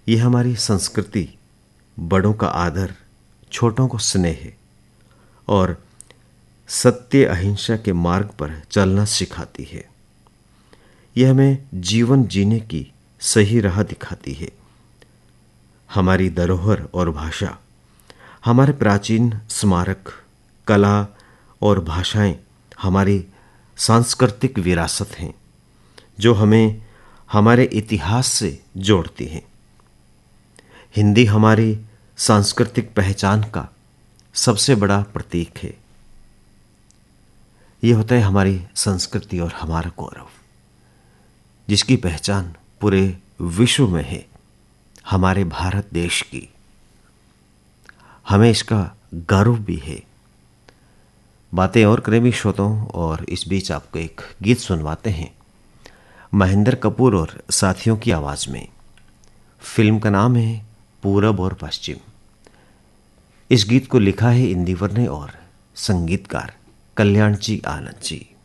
ये हमारी संस्कृति बड़ों का आदर, छोटों को स्नेह और सत्य अहिंसा के मार्ग पर चलना सिखाती है। यह हमें जीवन जीने की सही राह दिखाती है। हमारी धरोहर और भाषा, हमारे प्राचीन स्मारक, कला और भाषाएं हमारी सांस्कृतिक विरासत हैं जो हमें हमारे इतिहास से जोड़ती हैं। हिंदी हमारी सांस्कृतिक पहचान का सबसे बड़ा प्रतीक है। ये होता है हमारी संस्कृति और हमारा गौरव, जिसकी पहचान पूरे विश्व में है, हमारे भारत देश की। हमें इसका गर्व भी है। बातें और करें श्रोताओं, और इस बीच आपको एक गीत सुनवाते हैं महेंद्र कपूर और साथियों की आवाज में। फिल्म का नाम है पूरब और पश्चिम। इस गीत को लिखा है इंदिवर ने और संगीतकार कल्याण जी आनंद जी।